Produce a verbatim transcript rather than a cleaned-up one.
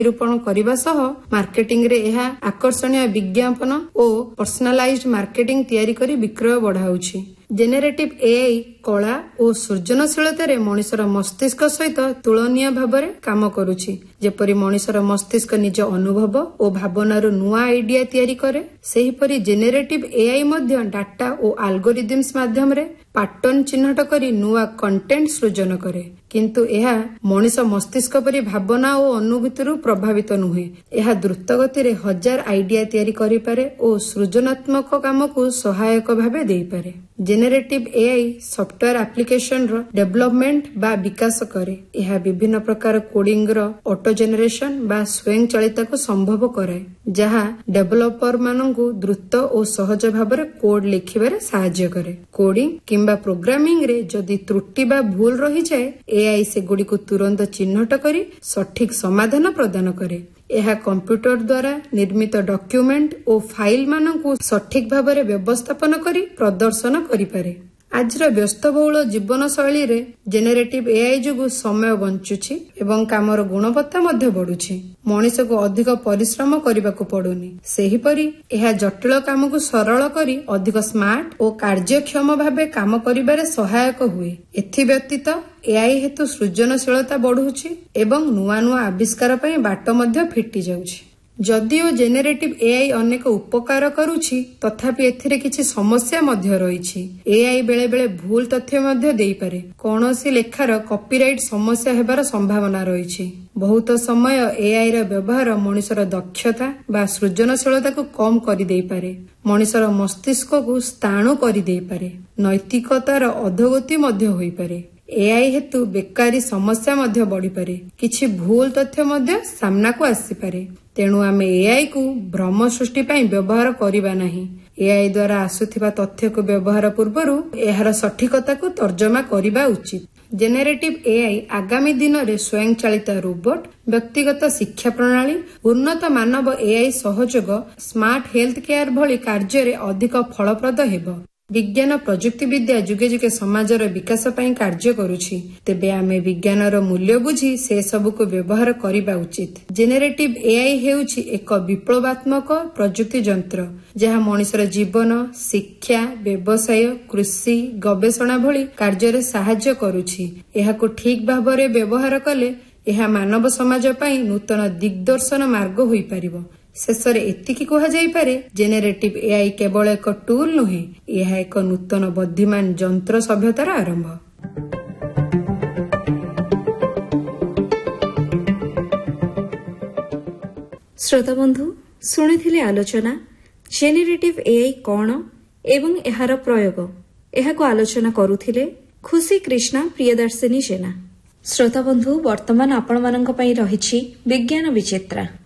निरूपण करने सह मार्केटिंग रे यह आकर्षणीय विज्ञापन और पर्सनालाइज्ड मार्केटिंग तैयारी करी विक्रय बढ़ाउछि। जेनेरेटिव एआई कला और सृजनशीलतार मनिषर मस्तिष्क सहित तुलनीय भाव में काम करुछि। जेपरी मनिषर मस्तिष्क निज अनुभव और भावनार नुआ आइडिया तैयारी करे, सेहीपरि जेनेरेटिव एआई मध्य डाटा और एल्गोरिदम्स माध्यम रे पैटर्न चिन्हट करी नुआ कंटेंट सृजन करे। किंतु यह मनिष मस्तिष्क परि भावना और अनुभूति प्रभावित नुहे। यह द्रुत गति रे हजार आइडिया तैयारी करि पारे और सृजनात्मक काम को सहायक भावे देई पारे। जेनेरेटिव एआई सॉफ्टवेयर एप्लिकेशन रो डेवलपमेंट बा विकास करे। यह विभिन्न प्रकार कोडिंग रो ऑटो जेनरेशन बा स्वयं चालिता को संभव कराए, जहाँ डेवलपर मानकु द्रुत और सहज भाव में कोड लिखिबारे सहायता करे। कोडिंग किंबा प्रोग्रामिंग रे जदि त्रुटि बा भूल रही जाए, एआई से गुडी को तुरंत चिन्हट करी सठिक समाधान प्रदान करे। यह कंप्यूटर द्वारा निर्मित डॉक्यूमेंट और फाइल मानकु सठिक भाव में व्यवस्थापन करी प्रदर्शन करिपारे। आजर व्यस्तबहुल जीवन शैली रे जेनेरेटिव एआई जोगु समय बंचुछि एवं कामर गुणवत्ता मध्य बढ़ुछि। मनीष को अधिक परिश्रम करबाकू पड़ुनी। सेहीपरि यह जटिल काम को सरल करी अधिक स्मार्ट और कार्यक्षम भावे काम करिबारे सहायक हुए। एथि व्यतीत एआई हेतु सृजनशीलता बढ़ुछि एवं नुआ नुआ आविष्कार पई बाट मध्य फिटी जाउछि। जदिओ जेनेरेटिव एआई अनेक उपकार करुछि, तथापि एथिरे किछि समस्या मध्य रहिछि। एआई बेले बेले भूल तथ्य मध्य देई पारे। कोनोसी लेखार कॉपीराइट समस्या हेबार संभावना रहिछि। बहुत समय एआई रा व्यवहार मनिषर दक्षता बा सृजनशीलता को कम करि देई पारे। मनिषर मस्तिष्क को स्थाणु करि देई पारे। नैतिकतार अधोगति मध्य होई पारे। एआई हेतु बेकारी समस्या मध्य बढ़ी पारे। किछि भूल तथ्य मध्य सामना को आसी पारे। तेणु आमे एआई को भ्रम सृष्टि पाई व्यवहार करिबा नाही। एआई द्वारा आसुथिबा तथ्य को व्यवहार पूर्वरु एहार सठिकता को तर्जमा करिबा उचित। जेनेरेटिव एआई आगामी दिन रे स्वयं चालित रोबोट, व्यक्तिगत शिक्षा प्रणाली, उन्नत मानव एआई सहयोग, स्मार्ट हेल्थ केयर भली कार्य रे अधिक फलप्रद हेबो। विज्ञान प्रजुक्ति विद्या जुगे जुगे समाजर विकास पई कार्य करुछि। तेबे आमे विज्ञानर मूल्य बुझी से सब को व्यवहार करिबा उचित। जेनेरेटिव एआई हेउछि एक विप्लवात्मक प्रजुक्ति यंत्र, जहा मनिषर जीवन, शिक्षा, व्यवसाय, कृषि, गवेषणा भली कार्य रे सहायता करुछि। एहाको ठीक भाबरे व्यवहार कले एहा मानव समाज पई नूतन दिग्दर्शन मार्ग होई परिबो। शेषरे एतिकी कहा जाई पारे, जेनेरेटिव एआई केवल एक टूल नुहे, यह एक नूतन बुद्धिमान यंत्र सभ्यतार आरंभ। श्रोता बंधु शुणिथिले आलोचना जेनेरेटिव एआई कौन एवं एहार प्रयोग। एहाको आलोचना करुथिले खुशी कृष्णा प्रियदर्शिनी जेना। श्रोता बंधु वर्तमान आपण मानक पई रहिछि विज्ञान विचित्रा।